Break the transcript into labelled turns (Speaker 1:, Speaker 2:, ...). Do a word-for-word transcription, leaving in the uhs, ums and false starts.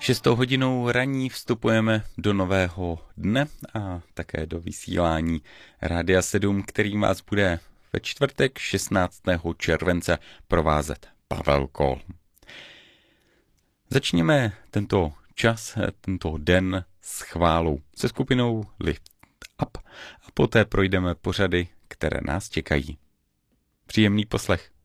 Speaker 1: Šestou hodinou raní vstupujeme do nového dne a také do vysílání Rádia sedm, který vás bude ve čtvrtek šestnáctého července provázet Pavel Kol. Začněme tento čas, tento den s chválou se skupinou Lift Up a poté projdeme pořady, které nás čekají. Příjemný poslech.